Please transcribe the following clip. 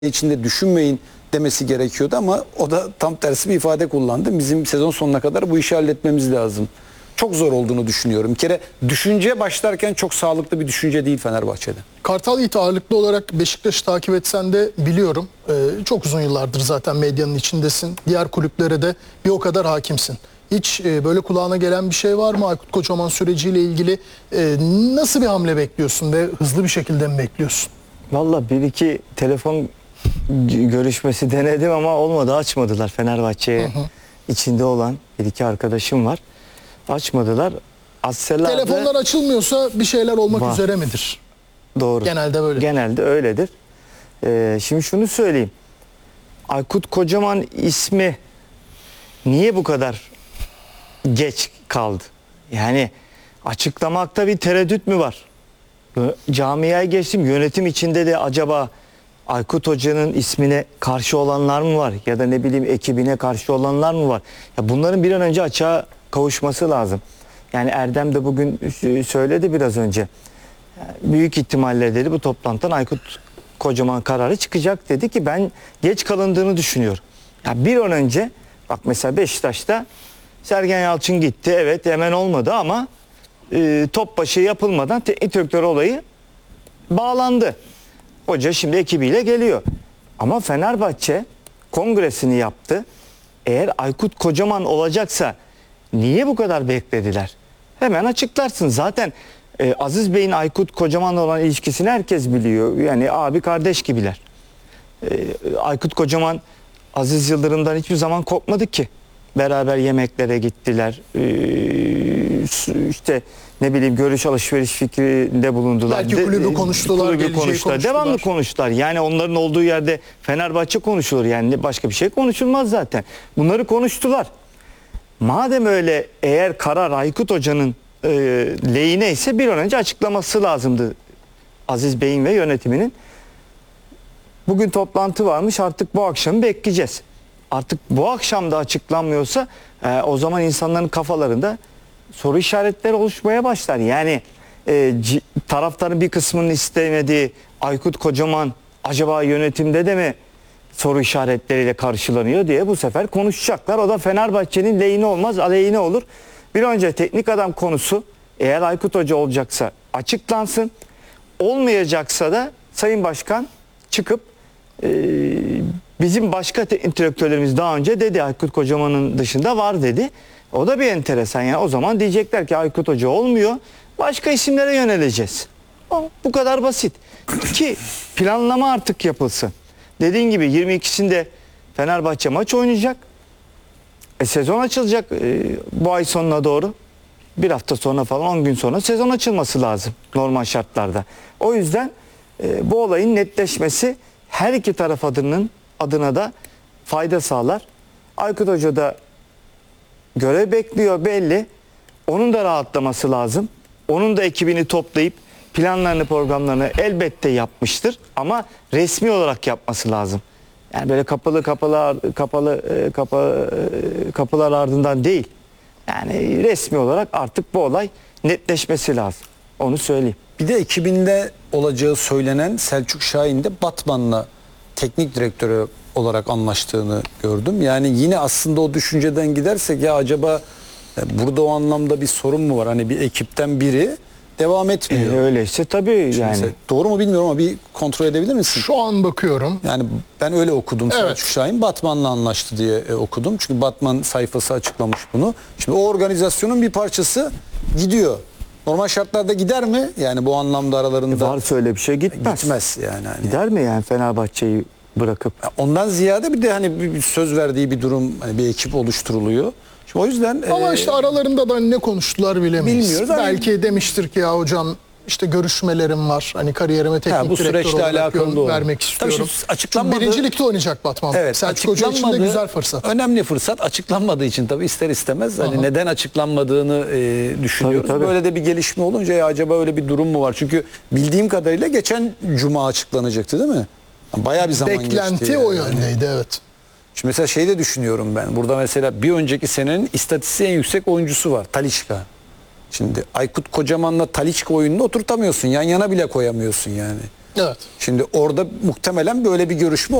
içinde düşünmeyin demesi gerekiyordu ama o da tam tersi bir ifade kullandı. Bizim sezon sonuna kadar bu işi halletmemiz lazım. Çok zor olduğunu düşünüyorum. Bir kere düşünce başlarken çok sağlıklı bir düşünce değil Fenerbahçe'de. Kartal Yiğit ağırlıklı olarak Beşiktaş'ı takip etsen de biliyorum. Çok uzun yıllardır zaten medyanın içindesin. Diğer kulüplere de bir o kadar hakimsin. Hiç böyle kulağına gelen bir şey var mı Aykut Kocaman süreciyle ilgili? Nasıl bir hamle bekliyorsun ve hızlı bir şekilde mi bekliyorsun? Valla bir iki telefon görüşmesi denedim ama olmadı, açmadılar. Fenerbahçe'ye içinde olan bir iki arkadaşım var. Açmadılar. Telefonlar açılmıyorsa bir şeyler olmak var. üzere midir? Doğru. Genelde böyle. Genelde öyledir. Şimdi şunu söyleyeyim. Aykut Kocaman ismi niye bu kadar geç kaldı? Yani açıklamakta bir tereddüt mü var? Camiaya geçtim, yönetim içinde de acaba Aykut Hoca'nın ismine karşı olanlar mı var? Ya da ne bileyim ekibine karşı olanlar mı var? Ya bunların bir an önce açığa kavuşması lazım. Yani Erdem de bugün söyledi biraz önce. Büyük ihtimalle dedi bu toplantıdan Aykut Kocaman kararı çıkacak dedi ki ben geç kalındığını düşünüyorum. Ya bir an önce bak mesela Beşiktaş'ta Sergen Yalçın gitti, evet hemen olmadı ama top başı yapılmadan teknik direktör olayı bağlandı. Hoca şimdi ekibiyle geliyor. Ama Fenerbahçe kongresini yaptı. Eğer Aykut Kocaman olacaksa niye bu kadar beklediler? Hemen açıklarsın. Zaten Aziz Bey'in Aykut Kocaman'la olan ilişkisini herkes biliyor. Yani abi kardeş gibiler. Aykut Kocaman Aziz Yıldırım'dan hiçbir zaman korkmadı ki. Beraber yemeklere gittiler. İşte ne bileyim görüş alışveriş fikrinde bulundular. Belki kulübü konuştular, kulübü konuştular. Devamlı konuştular. Yani onların olduğu yerde Fenerbahçe konuşulur. Yani başka bir şey konuşulmaz zaten. Bunları konuştular. Madem öyle, eğer karar Aykut Hoca'nın lehine ise bir an önce açıklaması lazımdı Aziz Bey'in ve yönetiminin. Bugün toplantı varmış, artık bu akşam bekleyeceğiz. Artık bu akşam da açıklanmıyorsa o zaman insanların kafalarında soru işaretleri oluşmaya başlar. Yani taraftarın bir kısmının istemediği Aykut Kocaman acaba yönetimde de mi soru işaretleriyle karşılanıyor diye bu sefer konuşacaklar. O da Fenerbahçe'nin lehine olmaz, aleyhine olur. Bir önce teknik adam konusu eğer Aykut Hoca olacaksa açıklansın. Olmayacaksa da Sayın Başkan çıkıp bizim başka teknik direktörlerimiz daha önce dedi, Aykut Kocaman'ın dışında var dedi. O da bir enteresan. Yani o zaman diyecekler ki Aykut Hoca olmuyor, başka isimlere yöneleceğiz. Bu kadar basit. Ki planlama artık yapılsın. Dediğin gibi 22'sinde Fenerbahçe maç oynayacak. Sezon açılacak bu ay sonuna doğru. Bir hafta sonra falan, 10 gün sonra sezon açılması lazım normal şartlarda. O yüzden bu olayın netleşmesi her iki taraf adına da fayda sağlar. Aykut Hoca da görev bekliyor belli. Onun da rahatlaması lazım. Onun da ekibini toplayıp planlarını, programlarını elbette yapmıştır ama resmi olarak yapması lazım. Yani böyle kapılar ardından değil. Yani resmi olarak artık bu olay netleşmesi lazım. Onu söyleyeyim. Bir de ekibinde olacağı söylenen Selçuk Şahin de Batman'la teknik direktörü olarak anlaştığını gördüm. Yani yine aslında o düşünceden gidersek ya acaba burada o anlamda bir sorun mu var? Hani bir ekipten biri devam etmiyor. Öyleyse tabii yani. Doğru mu bilmiyorum ama bir kontrol edebilir misin? Şu an bakıyorum. Yani ben öyle okudum. Evet. Selçuk Şahin Batman'la anlaştı diye okudum. Çünkü Batman sayfası açıklamış bunu. Şimdi o organizasyonun bir parçası gidiyor. Normal şartlarda gider mi? Yani bu anlamda aralarında varsa öyle bir şey gitmez. Gitmez yani. Hani. Gider mi yani Fenerbahçe'yi bırakıp? Ondan ziyade bir de hani bir söz verdiği bir durum, hani bir ekip oluşturuluyor. Şimdi o yüzden ama işte aralarında da ne konuştular bilemeyiz. Bilmiyoruz. Belki demiştir ki ya hocam işte görüşmelerim var. Hani kariyerime teknik direktör olarak yön vermek istiyorum. Açıklanmadı. Birinci ligde oynayacak Batman. Evet, Selçuk Hoca için de güzel fırsat. Önemli fırsat. Açıklanmadığı için tabii ister istemez hani neden açıklanmadığını düşünüyoruz. Tabii. Böyle de bir gelişme olunca ya acaba öyle bir durum mu var? Çünkü bildiğim kadarıyla geçen cuma açıklanacaktı değil mi? Bayağı bir zaman geçti. Beklenti o yöndeydi, evet. Şimdi mesela şey de düşünüyorum ben. Burada mesela bir önceki senenin istatistiği en yüksek oyuncusu var. Talisca. Şimdi Aykut Kocaman'la Talisca oyununu oturtamıyorsun. Yan yana bile koyamıyorsun yani. Evet. Şimdi orada muhtemelen böyle bir görüşme